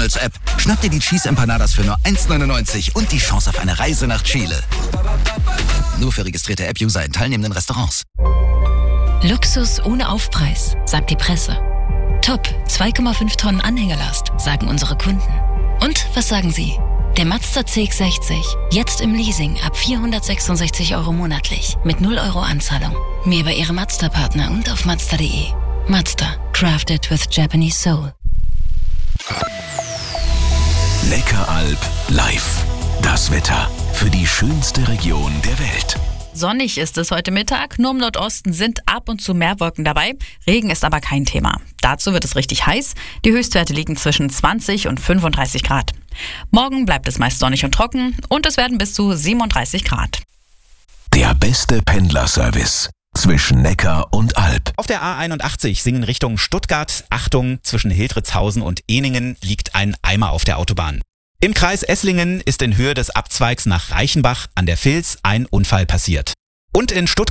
McDonald's-App. Schnapp dir die Cheese Empanadas für nur 1,99 und die Chance auf eine Reise nach Chile. Nur für registrierte App-User in teilnehmenden Restaurants. Luxus ohne Aufpreis, sagt die Presse. Top, 2,5 Tonnen Anhängerlast, sagen unsere Kunden. Und was sagen Sie? Der Mazda CX-60, jetzt im Leasing ab 466 € monatlich, mit 0 € Anzahlung. Mehr bei Ihrem Mazda-Partner und auf Mazda.de. Mazda, crafted with Japanese soul. Neckaralb live. Das Wetter für die schönste Region der Welt. Sonnig ist es heute Mittag, nur im Nordosten sind ab und zu mehr Wolken dabei. Regen ist aber kein Thema. Dazu wird es richtig heiß. Die Höchstwerte liegen zwischen 20 und 35 Grad. Morgen bleibt es meist sonnig und trocken und es werden bis zu 37 Grad. Der beste Pendlerservice zwischen Neckar und Alb. Auf der A81 Singen Richtung Stuttgart. Achtung, zwischen Hildritzhausen und Ehningen liegt ein Eimer auf der Autobahn. Im Kreis Esslingen ist in Höhe des Abzweigs nach Reichenbach an der Vils ein Unfall passiert. Und in Stuttgart